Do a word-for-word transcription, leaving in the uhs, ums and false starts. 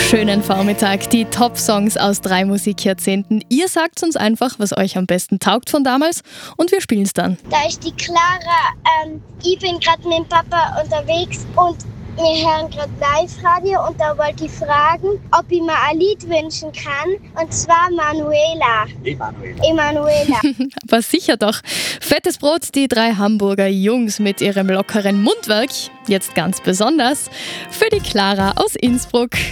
schönen Vormittag. Die Top-Songs aus drei Musikjahrzehnten. Ihr sagt uns einfach, was euch am besten taugt von damals und wir spielen es dann. Da ist die Clara. Ähm, ich bin gerade mit dem Papa unterwegs und wir hören gerade Live-Radio und da wollte ich fragen, ob ich mir ein Lied wünschen kann. Und zwar Manuela. Emanuela. Emanuela. Aber sicher doch. Fettes Brot, die drei Hamburger Jungs mit ihrem lockeren Mundwerk. Jetzt ganz besonders für die Clara aus Innsbruck.